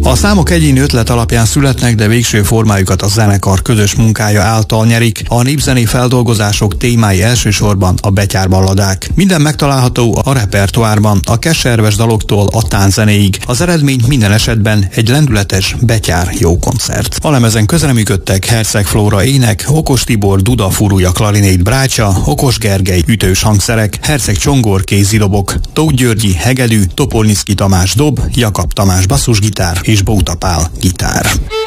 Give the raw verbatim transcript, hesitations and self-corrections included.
A számok egyéni ötlet alapján születnek, de végső formájukat a zenekar közös munkája által nyerik. A népzené feldolgozások témái elsősorban a betyárballadák. Minden megtalálható a repertoárban, a keserves daloktól a tánczenéig. Az eredmény minden esetben egy lendületes betyár jó koncert. A lemezen közreműködtek Herceg Flóra ének, Okos Tibor duda, furúja, klarinét, brácsa, Okos Gergely ütős hangszerek, Herceg Csongor kézilobok, Tóth Györgyi hegedű, Topolniszki Tamás dob, Jakab Tamás basszusgitár és Bóta Pál gitár.